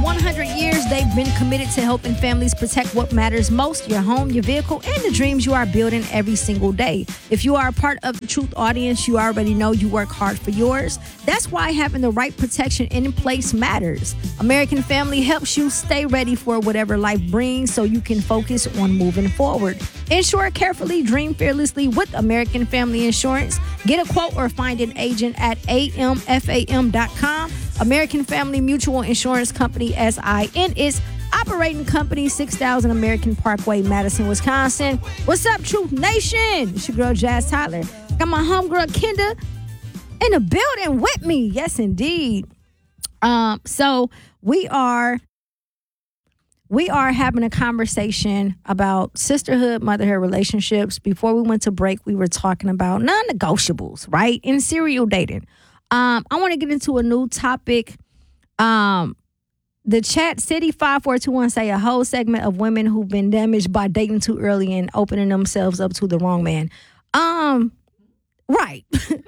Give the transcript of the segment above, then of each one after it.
100 years, they've been committed to helping families protect what matters most, your home, your vehicle, and the dreams you are building every single day. If you are a part of the Truth audience, you already know you work hard for yours. That's why having the right protection in place matters. American Family helps you stay ready for whatever life brings so you can focus on moving forward. Insure carefully, dream fearlessly with American Family Insurance. Get a quote or find an agent at amfam.com. American Family Mutual Insurance Company, SIN, is operating company 6000 American Parkway, Madison, Wisconsin. What's up, Truth Nation? It's your girl, Jazz Tyler. Got my homegirl, Kenda, in the building with me. Yes, indeed. So we are having a conversation about sisterhood, motherhood, relationships. Before we went to break, we were talking about non-negotiables, right? In serial dating. I want to get into a new topic. The chat City 5421 say a whole segment of women who've been damaged by dating too early and opening themselves up to the wrong man. Right.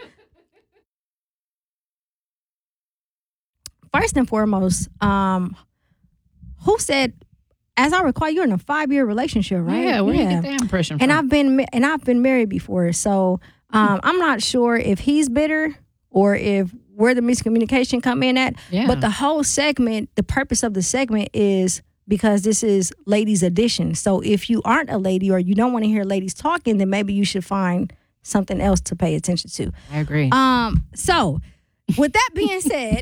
First and foremost, who said? As I recall, you're in a 5-year relationship, right? Yeah, where do you get that impression from? And I've been married before, so I'm not sure if he's bitter or if where the miscommunication come in at. Yeah. But the whole segment, the purpose of the segment is because this is ladies' edition. So if you aren't a lady or you don't want to hear ladies talking, then maybe you should find something else to pay attention to. I agree. So with that being said,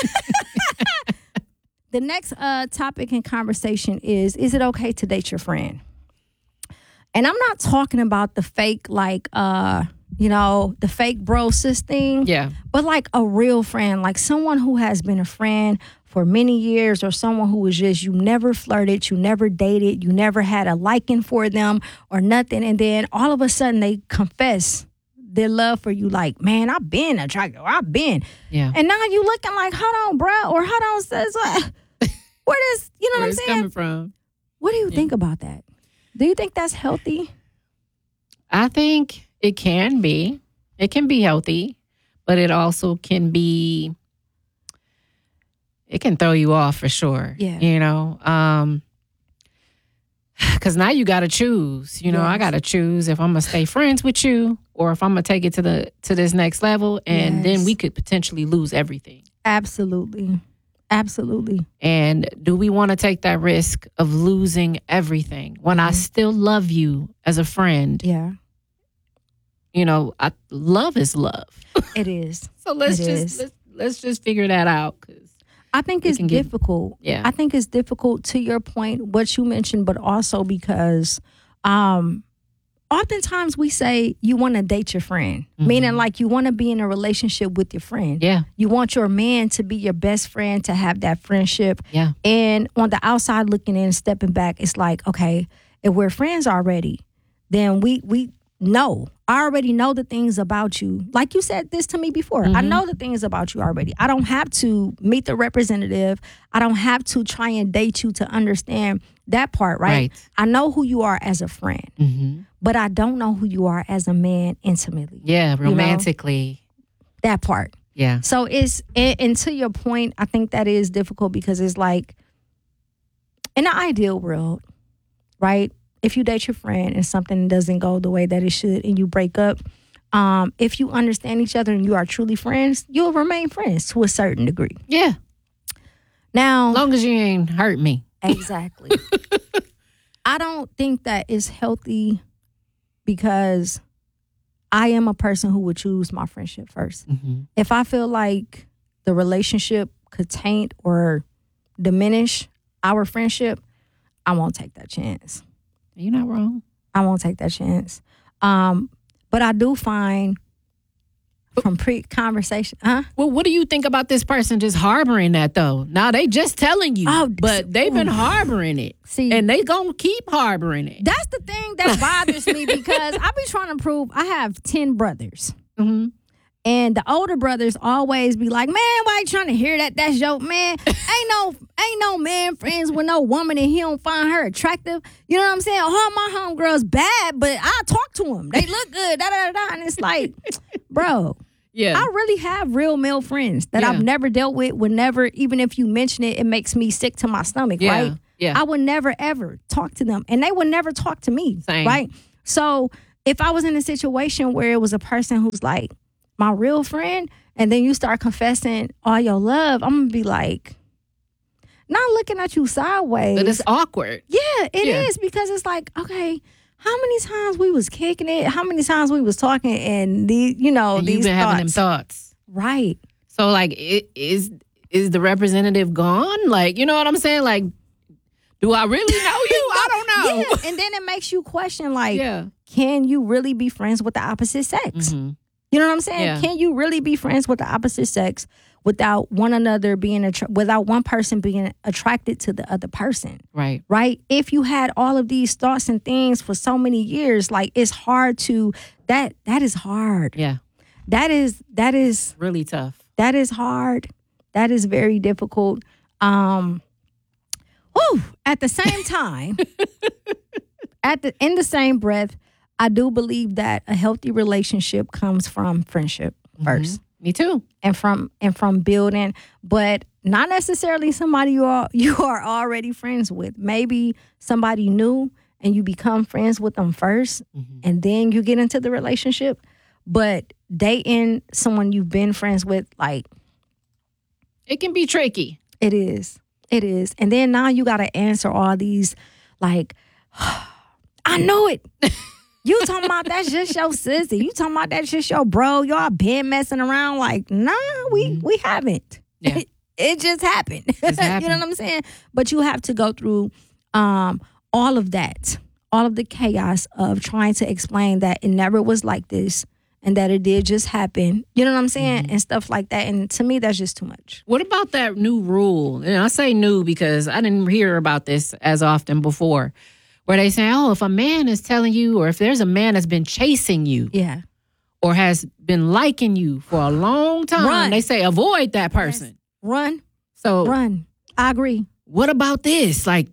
the next topic in conversation is it okay to date your friend? And I'm not talking about the fake, like, the fake bro sis thing. Yeah. But like a real friend, like someone who has been a friend for many years, or someone who was just, you never flirted, you never dated, you never had a liking for them or nothing. And then all of a sudden they confess their love for you, like, man, I've been attracted, or I've been. Yeah. And now you looking like, hold on, bro, or hold on, sis, where does, you know what I'm saying? Coming from? What do you think about that? Do you think that's healthy? I think it can be. It can be healthy, but it also can be, it can throw you off for sure. Yeah. You know, because now you got to choose. You know, Yes. I got to choose if I'm going to stay friends with you or if I'm going to take it to this next level, and then we could potentially lose everything. Absolutely. Absolutely. And do we want to take that risk of losing everything when I still love you as a friend? Yeah. You know, love is love. It is. So let's just figure that out. 'Cause I think it's difficult. Yeah. I think it's difficult, to your point, what you mentioned, but also because oftentimes we say you want to date your friend, meaning like you want to be in a relationship with your friend. Yeah. You want your man to be your best friend, to have that friendship. Yeah. And on the outside looking in, stepping back, it's like, okay, if we're friends already, then we know. I already know the things about you. Like you said this to me before. I know the things about you already. I don't have to meet the representative. I don't have to try and date you to understand that part, right? I know who you are as a friend, but I don't know who you are as a man intimately. Yeah, romantically. You know? That part. Yeah. So and to your point, I think that is difficult because it's like, in the ideal world, right? If you date your friend and something doesn't go the way that it should and you break up, if you understand each other and you are truly friends, you'll remain friends to a certain degree. Yeah. Now, As long as you ain't hurt me. Exactly. I don't think that is healthy because I am a person who would choose my friendship first. If I feel like the relationship could taint or diminish our friendship, I won't take that chance. You're not wrong. I won't take that chance. But I do find from pre-conversation, Well, what do you think about this person just harboring that, though? Now, they just telling you, but they've been harboring it. See, and they gonna keep harboring it. That's the thing that bothers me because I be trying to prove I have 10 brothers. And the older brothers always be like, man, why you trying to hear that? That's your man. Ain't no man friends with no woman and he don't find her attractive. You know what I'm saying? All my homegirls bad, but I talk to them. They look good, da-da-da-da. And it's like, bro. Yeah. I really have real male friends that Yeah. I've never dealt with, would never, even if you mention it, it makes me sick to my stomach, Yeah. right? Yeah. I would never, ever talk to them. And they would never talk to me, Same. right? So if I was in a situation where it was a person who's like my real friend, and then you start confessing all your love, I'm going to be like, not looking at you sideways. But it's awkward. Yeah, it Yeah. is, because it's like, okay, how many times we was kicking it? How many times we was talking, and these And these you've been having them thoughts. thoughts. Right. So like, is the representative gone? Like, you know what I'm saying? Like, do I really know you? I don't know. Yeah, and then it makes you question, like, Yeah. can you really be friends with the opposite sex? Mm-hmm. You know what I'm saying? Yeah. Can you really be friends with the opposite sex without one another being without one person being attracted to the other person? Right. Right? If you had all of these thoughts and things for so many years, like, it's hard to that is hard. Yeah. That is Really tough. that is hard. That is very difficult. At the same time, in the same breath, I do believe that a healthy relationship comes from friendship first. Me too. And from building, but not necessarily somebody you are already friends with. Maybe somebody new, and you become friends with them first, and then you get into the relationship. But dating someone you've been friends with, like, It can be tricky. it is. And then now you got to answer all these, like, I know it. You talking about that's just your sissy. You talking about that's just your bro. Y'all been messing around. Like, nah, we haven't. Yeah. It just happened. Just You know happened. what I'm saying? But you have to go through all of that, all of the chaos of trying to explain that it never was like this, and that it did just happen. You know what I'm saying? And stuff like that. And to me, that's just too much. What about that new rule? And I say new because I didn't hear about this as often before, where they say, oh, if a man is telling you, or if there's a man that's been chasing you Yeah. or has been liking you for a long time, Run. they say avoid that person. Run. So I agree. what about this? Like,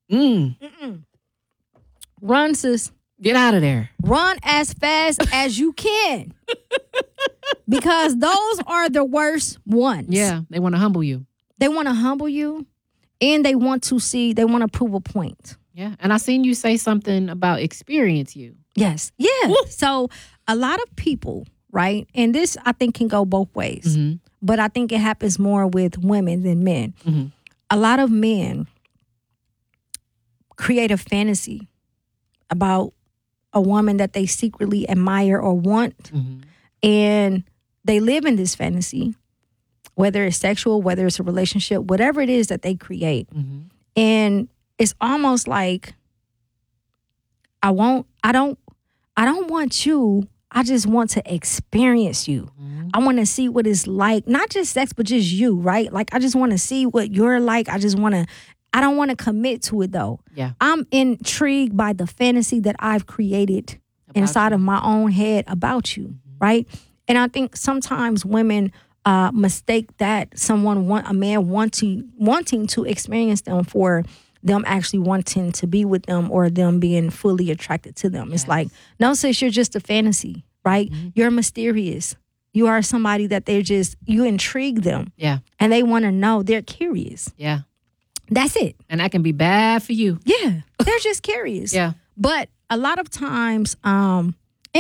Run, sis. get out of there. Run as fast as you can. Because those are the worst ones. Yeah, they want to humble you. They want to humble you, and they want to prove a point. Yeah, and I seen you say something about experience you. Yes. Yeah. Woo. So a lot of people, right? And this, I think, can go both ways. Mm-hmm. But I think it happens more with women than men. Mm-hmm. A lot of men create a fantasy about a woman that they secretly admire or want. Mm-hmm. And they live in this fantasy, whether it's sexual, whether it's a relationship, whatever it is that they create. Mm-hmm. And it's almost like, I don't want you. I just want to experience you. Mm-hmm. I want to see what it's like, not just sex, but just you, right? Like, I just want to see what you're like. I don't want to commit to it, though. Yeah. I'm intrigued by the fantasy that I've created inside of my own head about you, right? And I think sometimes women mistake that a man wanting to experience them for them actually wanting to be with them or them being fully attracted to them. It's like, no, sis, you're just a fantasy, right? You're mysterious. You are somebody that you intrigue them. Yeah. And they want to know. They're curious. Yeah. That's it. And that can be bad for you. Yeah. They're just curious. Yeah. But a lot of times, and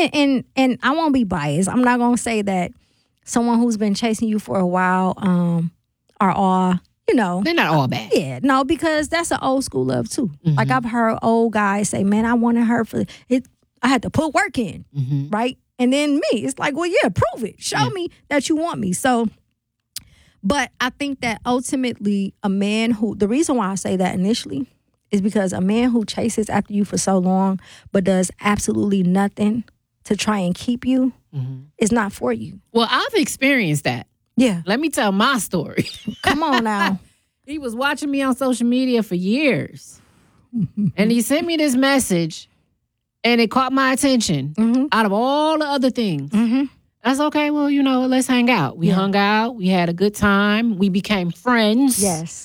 I won't be biased. I'm not going to say that someone who's been chasing you for a while are all, They're not all bad. yeah, no, because that's an old school love too. Like, I've heard old guys say, man, I wanted her for it. I had to put work in, right? And then me, it's like, well, yeah, prove it. Show me that you want me. So, but I think that ultimately the reason why I say that initially is because a man who chases after you for so long but does absolutely nothing to try and keep you is not for you. Well, I've experienced that. Yeah. Let me tell my story. Come on now. He was watching me on social media for years. And he sent me this message, and it caught my attention out of all the other things. That's okay. Well, let's hang out. We hung out. We had a good time. We became friends. Yes.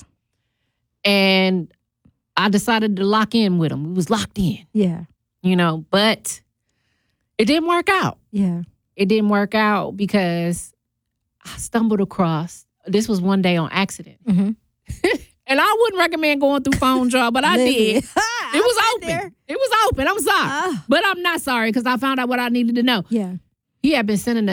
And I decided to lock in with him. We was locked in, Yeah. but it didn't work out. Yeah. it didn't work out because I stumbled across, this was one day on accident. Mm-hmm. And I wouldn't recommend going through phone draw, but I did. It was open. There. It was open. I'm sorry. But I'm not sorry because I found out what I needed to know. Yeah. He had been sending